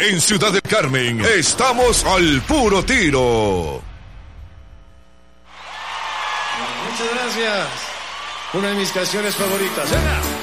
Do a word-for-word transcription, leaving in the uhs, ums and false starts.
en Ciudad del Carmen. Estamos al puro tiro. Muchas gracias. Una de mis canciones favoritas. ¡Venga!